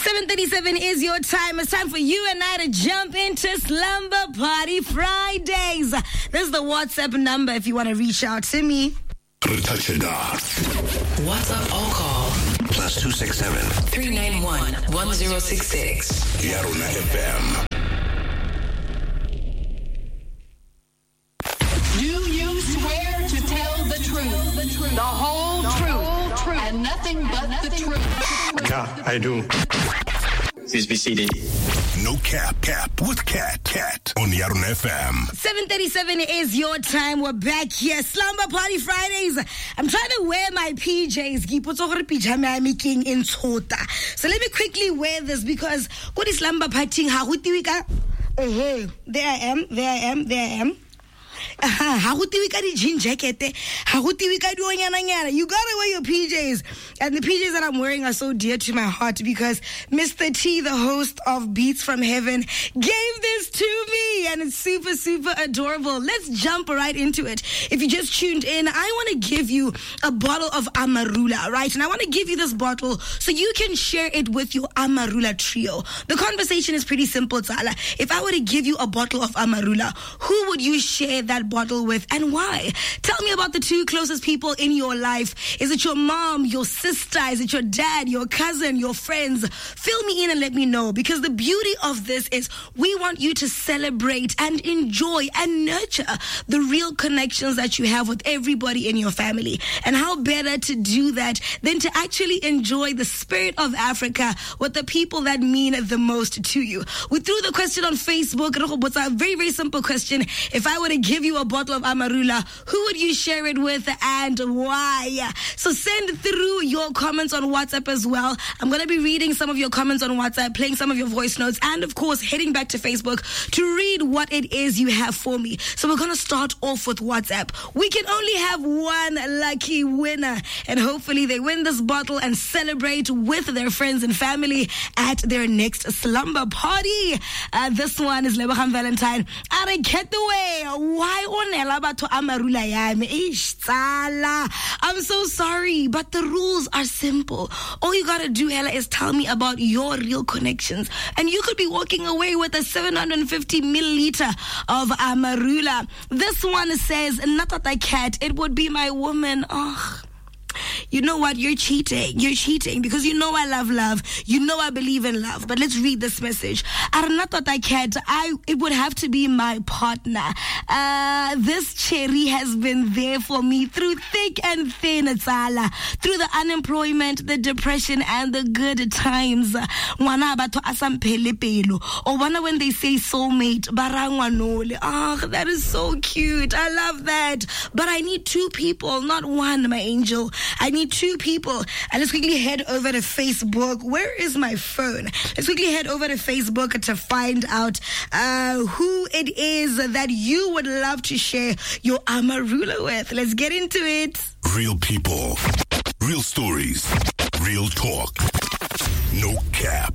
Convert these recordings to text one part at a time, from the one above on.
7:37 is your time. It's time for you and I to jump into Slumber Party Fridays. This is the WhatsApp number if you want to reach out to me. WhatsApp all call. +267 391 1066. Yarona FM. Do you swear to tell the truth, the whole truth, and nothing but the truth? Yeah, I do. Please be seated. No cap with Cat on Yarona FM. 7:37 is your time. We're back here. Slumber Party Fridays. I'm trying to wear my PJs. So let me quickly wear this because what is slumber partying? There I am. Jean jacket. You gotta wear your PJs. And the PJs that I'm wearing are so dear to my heart because Mr. T, the host of Beats from Heaven, gave this to me. And it's super, super adorable. Let's jump right into it. If you just tuned in, I want to give you a bottle of Amarula, right? And I want to give you this bottle so you can share it with your Amarula trio. The conversation is pretty simple, Tsala. If I were to give you a bottle of Amarula, who would you share that bottle with and why? Tell me about the two closest people in your life. Is it your mom, your sister? Is it your dad, your cousin, your friends? Fill me in and let me know, because the beauty of this is we want you to celebrate and enjoy and nurture the real connections that you have with everybody in your family. And how better to do that than to actually enjoy the spirit of Africa with the people that mean the most to you. We threw the question on Facebook. It's a very, very simple question. If I were to give you a bottle of Amarula, who would you share it with and why? So send through your comments on WhatsApp as well. I'm going to be reading some of your comments on WhatsApp, playing some of your voice notes, and of course heading back to Facebook to read what it is you have for me. So we're going to start off with WhatsApp. We can only have one lucky winner, and hopefully they win this bottle and celebrate with their friends and family at their next slumber party. This one is Leboham Valentine. I get the way. Why onela batho Amarula yami? Tsala. I'm so sorry, but the rules are simple. All you gotta do, Hella, is tell me about your real connections, and you could be walking away with a 750 milliliter of Amarula. This one says, not that I can't, it would be my woman. Oh, you know what? You're cheating. You're cheating because you know I love love. You know I believe in love. But let's read this message. It would have to be my partner. This cherry has been there for me through thick and thin, Tsala. Through the unemployment, the depression, and the good times. Or when they say soulmate, barangwanole. Oh, that is so cute. I love that. But I need two people, not one, my angel. I need two people. And let's quickly head over to Facebook. Where is my phone? Let's quickly head over to Facebook to find out who it is that you would love to share your Amarula with. Let's get into it. Real people, real stories, real talk. No cap.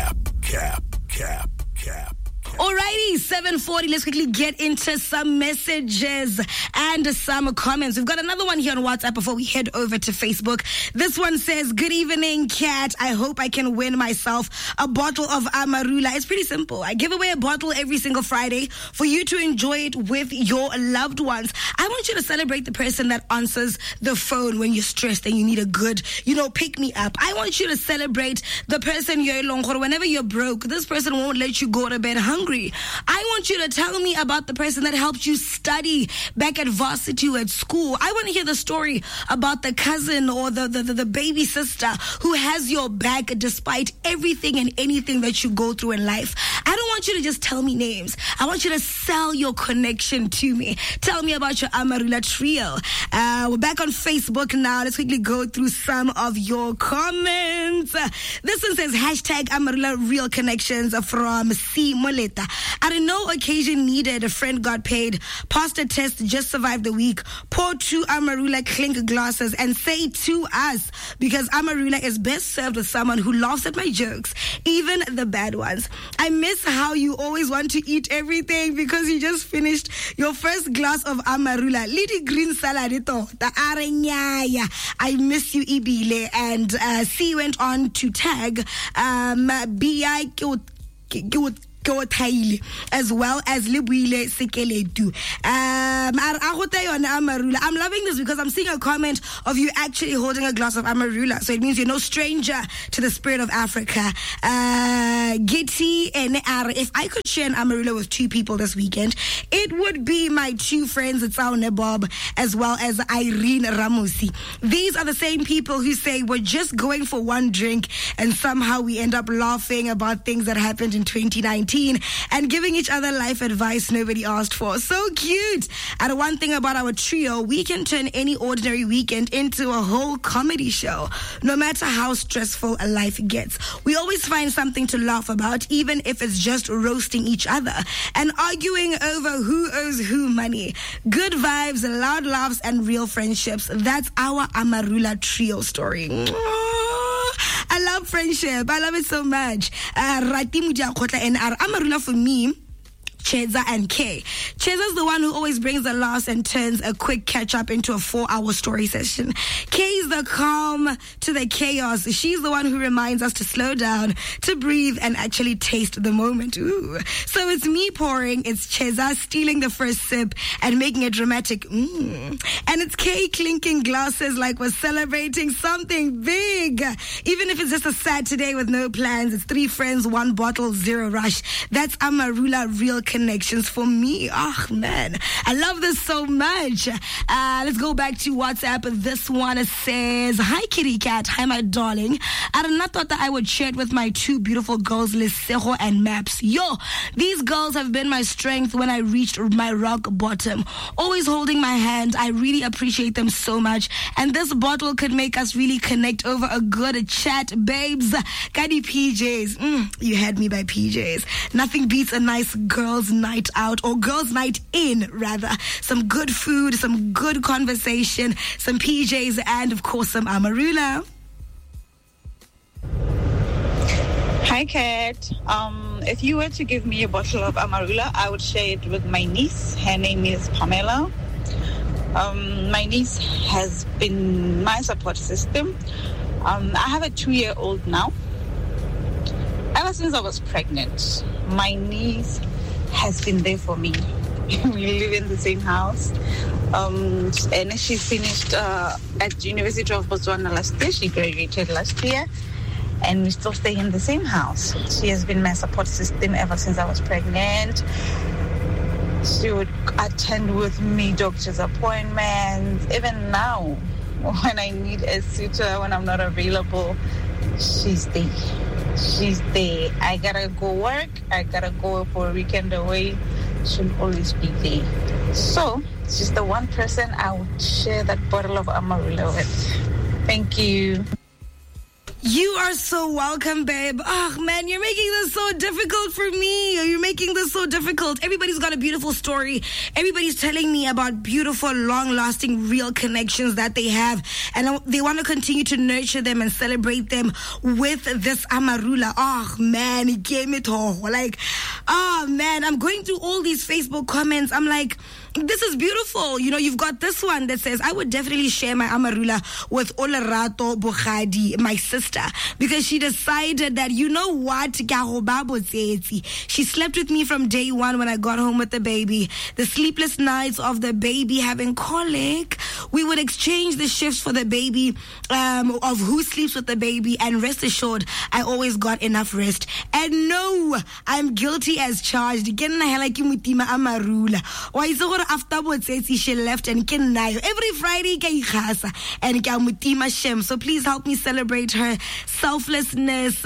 Alrighty, 7:40. Let's quickly get into some messages and some comments. We've got another one here on WhatsApp before we head over to Facebook. This one says, good evening, Kat. I hope I can win myself a bottle of Amarula. It's pretty simple. I give away a bottle every single Friday for you to enjoy it with your loved ones. I want you to celebrate the person that answers the phone when you're stressed and you need a good, pick me up. I want you to celebrate the person whenever you're broke. This person won't let you go to bed hungry. I want you to tell me about the person that helped you study back at varsity at school. I want to hear the story about the cousin or the baby sister who has your back despite everything and anything that you go through in life. I don't want you to just tell me names. I want you to sell your connection to me. Tell me about your Amarula trio. We're back on Facebook now. Let's quickly go through some of your comments. This one says, #Amarula Real Connections from C. Moleta. At no occasion needed, a friend got paid, passed a test, just survived the week, pour 2 Amarula clink glasses and say to us, because Amarula is best served with someone who laughs at my jokes, even the bad ones. I miss how you always want to eat everything because you just finished your first glass of Amarula. Lady green salad ito, I miss you, Ibile. And C went on on to tag B.I. as well as Libuile Sekeledu. I'm loving this because I'm seeing a comment of you actually holding a glass of Amarula, so it means you're no stranger to the spirit of Africa. Gitty NR, if I could share an Amarula with two people this weekend, it would be my two friends, Tsaone Bob as well as Irene Ramosi. These are the same people who say we're just going for one drink and somehow we end up laughing about things that happened in 2019 and giving each other life advice nobody asked for. So cute. And one thing about our trio, we can turn any ordinary weekend into a whole comedy show, no matter how stressful a life gets. We always find something to laugh about, even if it's just roasting each other and arguing over who owes who money. Good vibes, loud laughs, and real friendships. That's our Amarula trio story. I love friendship. I love it so much. Amarula for me, Cheza and K. Cheza's the one who always brings the laughs and turns a quick catch-up into a 4-hour story session. Kay's the calm to the chaos. She's the one who reminds us to slow down, to breathe, and actually taste the moment. Ooh. So it's me pouring, it's Cheza stealing the first sip and making it dramatic. And it's Kay clinking glasses like we're celebrating something big. Even if it's just a Saturday with no plans, it's 3 friends, 1 bottle, 0 rush. That's Amarula real connections for me. Oh man, I love this so much. Let's go back to WhatsApp. This one says, hi Kitty Cat, hi my darling. I did not thought that I would share it with my 2 beautiful girls, Lesego and Maps. Yo, these girls have been my strength when I reached my rock bottom, always holding my hand. I really appreciate them so much, and this bottle could make us really connect over a good chat, babes. Kadi PJs, you had me by PJs. Nothing beats a nice girl's night out, or girls' night in rather. Some good food, some good conversation, some PJs, and of course some Amarula. Hi Kat. If you were to give me a bottle of Amarula, I would share it with my niece. Her name is Pamela. My niece has been my support system. I have a 2-year-old now. Ever since I was pregnant, my niece has been there for me. We live in the same house. And she finished at University of Botswana last year. She graduated last year. And we still stay in the same house. She has been my support system ever since I was pregnant. She would attend with me doctor's appointments. Even now, when I need a suitor, when I'm not available, she's there. She's there. I gotta go work. I gotta go for a weekend away. She'll always be there. So she's the one person I would share that bottle of Amarula with. Thank you. You are so welcome, babe. Oh, man, you're making this so difficult for me. You're making this so difficult. Everybody's got a beautiful story. Everybody's telling me about beautiful, long-lasting, real connections that they have. And they want to continue to nurture them and celebrate them with this Amarula. Oh, man, it gave me to like, oh, man, I'm going through all these Facebook comments. I'm like, this is beautiful. You know, you've got this one that says, I would definitely share my Amarula with Olerato Bukhadi, my sister, because she decided that, you know what, she slept with me from day one when I got home with the baby. The sleepless nights of the baby having colic, we would exchange the shifts for the baby, of who sleeps with the baby, and rest assured, I always got enough rest. And no, I'm guilty as charged. After she left and every Friday and so please help me celebrate her selflessness.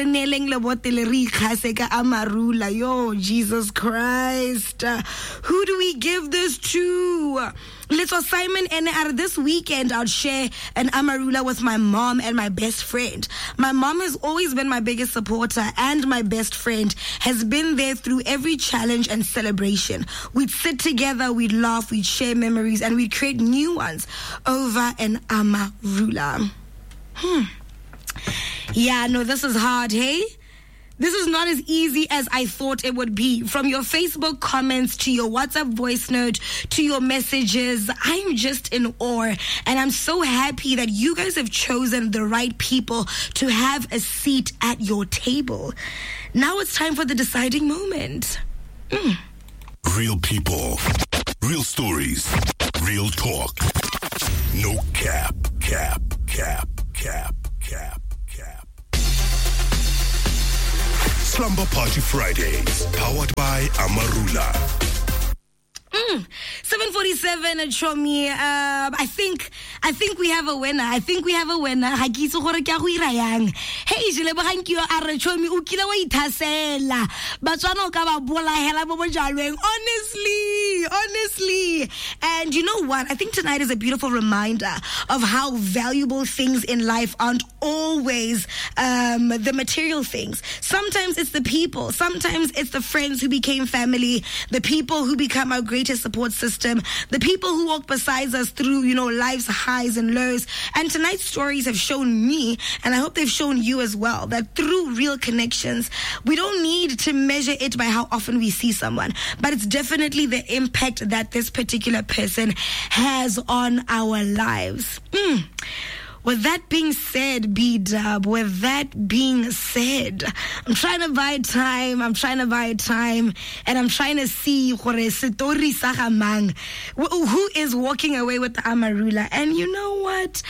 Amarula, yo, Jesus Christ, who do we give this to? Little Simon and this weekend I'll share an Amarula with my mom and my best friend. My mom has always been my biggest supporter, and my best friend has been there through every challenge and celebration. We'd sit together, we'd laugh, we'd share memories, and we'd create new ones over an Amarula. Yeah, no, this is hard, hey? This is not as easy as I thought it would be. From your Facebook comments to your WhatsApp voice note to your messages, I'm just in awe. And I'm so happy that you guys have chosen the right people to have a seat at your table. Now it's time for the deciding moment. Real people, real stories, real talk. No cap. Slumber Party Fridays, powered by Amarula. 7:47 at Chomi. I think we have a winner. Ha ke itse gore ke a go ira yang. Hey, jile bogang ke yo a re Chomi o kile wa ithasela. Batswana o ka ba bolahela bo bojalweng. Honestly. And you know what? I think tonight is a beautiful reminder of how valuable things in life aren't always the material things. Sometimes it's the people. Sometimes it's the friends who became family, the people who become our greatest support system, the people who walk beside us through, life's highs and lows. And tonight's stories have shown me, and I hope they've shown you as well, that through real connections, we don't need to measure it by how often we see someone, but it's definitely the impact that this particular person has on our lives. With that being said, B-Dub, I'm trying to buy time, and I'm trying to see who is walking away with the Amarula. And you know what?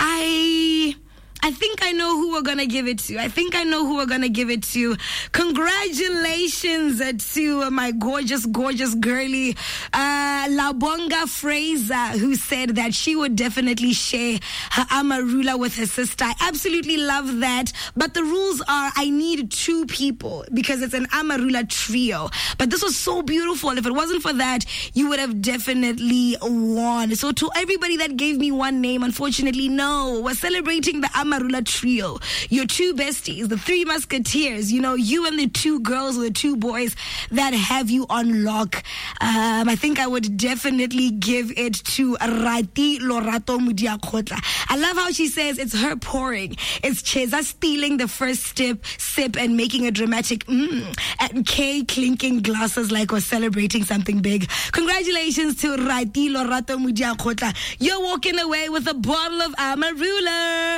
I think I know who we're going to give it to. Congratulations to my gorgeous girlie, Labonga Fraser, who said that she would definitely share her Amarula with her sister. I absolutely love that. But the rules are I need 2 people because it's an Amarula trio. But this was so beautiful. If it wasn't for that, you would have definitely won. So to everybody that gave me one name, unfortunately, no. We're celebrating the Amarula trio. Your 2 besties, the 3 musketeers, you and the 2 girls or the 2 boys that have you on lock. I think I would definitely give it to Rati Lorato Mudiakotla. I love how she says it's her pouring. It's Cheza stealing the first sip and making a dramatic and Kay clinking glasses like we're celebrating something big. Congratulations to Rati Lorato Mudiakotla. You're walking away with a bottle of Amarula.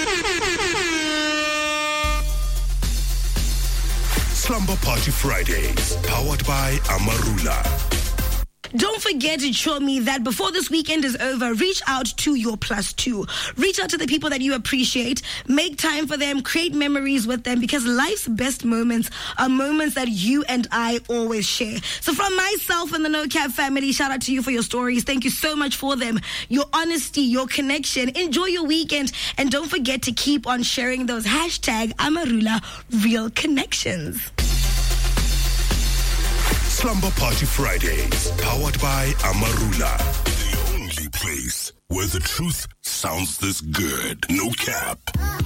Slumber Party Fridays, powered by Amarula. Don't forget to show me that before this weekend is over, reach out to your +2. Reach out to the people that you appreciate. Make time for them. Create memories with them, because life's best moments are moments that you and I always share. So from myself and the No Cap family, shout out to you for your stories. Thank you so much for them. Your honesty, your connection. Enjoy your weekend. And don't forget to keep on sharing those #Amarula Real Connections. Slumber Party Fridays, powered by Amarula. The only place where the truth sounds this good. No cap.